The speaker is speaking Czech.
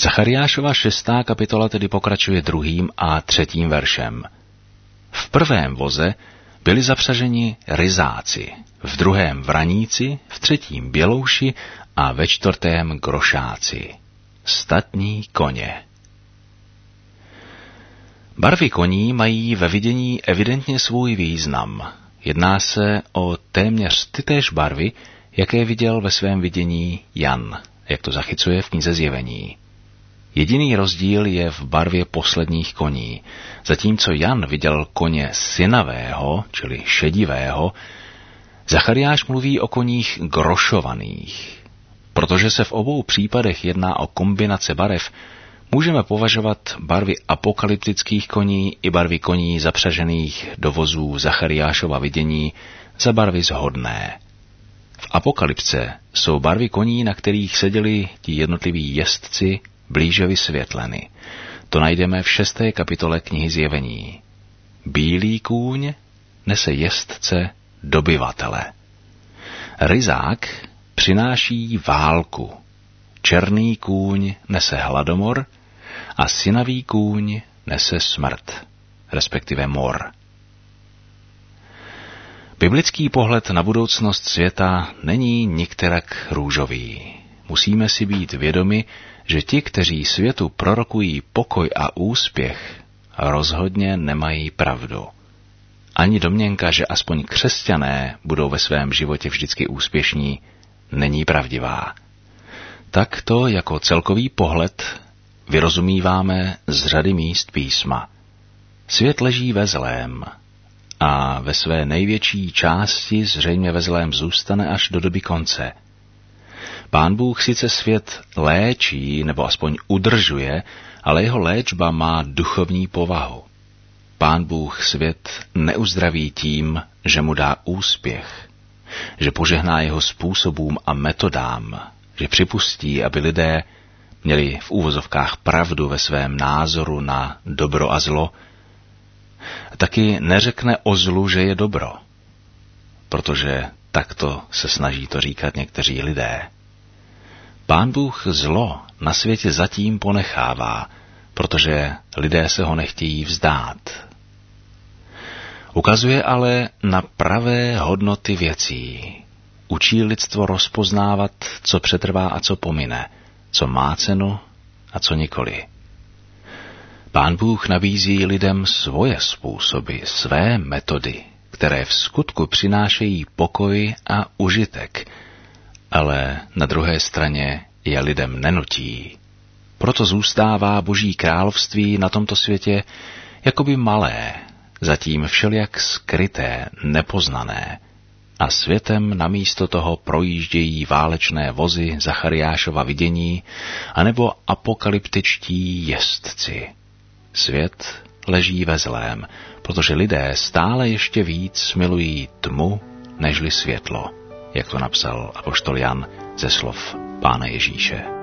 Zachariášova 6. kapitola tedy pokračuje 2. a 3. veršem. V prvém voze byli zapřaženi ryzáci, v druhém vraníci, v třetím bělouši a ve čtvrtém grošáci. Statní koně. Barvy koní mají ve vidění evidentně svůj význam. Jedná se o téměř tytéž barvy, jaké viděl ve svém vidění Jan, jak to zachycuje v knize Zjevení. Jediný rozdíl je v barvě posledních koní. Zatímco Jan viděl koně synavého, čili šedivého, Zachariáš mluví o koních grošovaných. Protože se v obou případech jedná o kombinace barev, můžeme považovat barvy apokalyptických koní i barvy koní zapřažených do vozů Zachariášova vidění za barvy shodné. V apokalypse jsou barvy koní, na kterých seděli ti jednotliví jezdci, blíže vysvětleny. To najdeme v 6. kapitole knihy Zjevení. Bílý kůň nese jezdce dobyvatele. Ryzák přináší válku. Černý kůň nese hladomor a synavý kůň nese smrt, respektive mor. Biblický pohled na budoucnost světa není nikterak růžový. Musíme si být vědomi, že ti, kteří světu prorokují pokoj a úspěch, rozhodně nemají pravdu. Ani domněnka, že aspoň křesťané budou ve svém životě vždycky úspěšní, není pravdivá. Tak to jako celkový pohled vyrozumíváme z řady míst písma. Svět leží ve zlém a ve své největší části zřejmě ve zlém zůstane až do doby konce. Pán Bůh sice svět léčí, nebo aspoň udržuje, ale jeho léčba má duchovní povahu. Pán Bůh svět neuzdraví tím, že mu dá úspěch, že požehná jeho způsobům a metodám, že připustí, aby lidé měli v úvozovkách pravdu ve svém názoru na dobro a zlo, taky neřekne o zlu, že je dobro, protože takto se snaží to říkat někteří lidé. Pán Bůh zlo na světě zatím ponechává, protože lidé se ho nechtějí vzdát. Ukazuje ale na pravé hodnoty věcí. Učí lidstvo rozpoznávat, co přetrvá a co pomine, co má cenu a co nikoli. Pán Bůh nabízí lidem svoje způsoby, své metody, které v skutku přinášejí pokoj a užitek, ale na druhé straně je lidem nenutí. Proto zůstává Boží království na tomto světě jakoby malé, zatím všelijak skryté, nepoznané, a světem namísto toho projíždějí válečné vozy Zachariášova vidění anebo apokalyptičtí jezdci. Svět leží ve zlém, protože lidé stále ještě víc milují tmu nežli světlo, jak to napsal apoštol Jan ze slov Pána Ježíše.